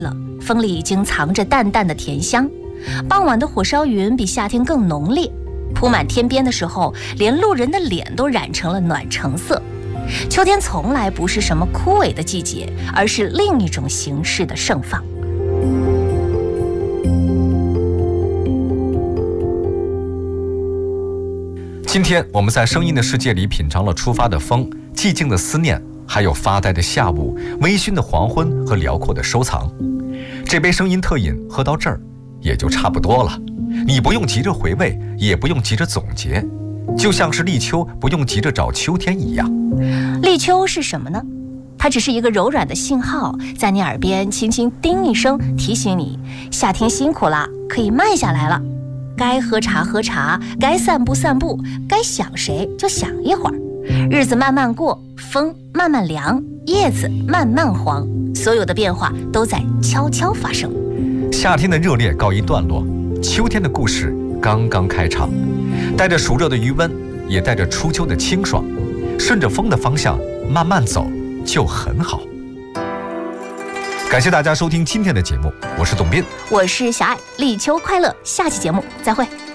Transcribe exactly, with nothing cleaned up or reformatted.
了，风里已经藏着淡淡的甜香。傍晚的火烧云比夏天更浓烈，铺满天边的时候，连路人的脸都染成了暖橙色。秋天从来不是什么枯萎的季节，而是另一种形式的盛放。 今天我们在声音的世界里品尝了出发的风、寂静的思念，还有发呆的下午、微醺的黄昏和辽阔的收藏。这杯声音特饮喝到这儿也就差不多了，你不用急着回味，也不用急着总结，就像是立秋不用急着找秋天一样。 立秋是什么呢？它只是一个柔软的信号，在你耳边轻轻叮一声，提醒你夏天辛苦了，可以慢下来了。该喝茶喝茶，该散步散步，该想谁就想一会儿。日子慢慢过，风慢慢凉，叶子慢慢黄，所有的变化都在悄悄发生。 夏天的热烈告一段落，秋天的故事刚刚开场，带着暑热的余温，也带着初秋的清爽，顺着风的方向慢慢走就很好。感谢大家收听今天的节目，我是董斌， 我是小爱，立秋快乐，下期节目再会。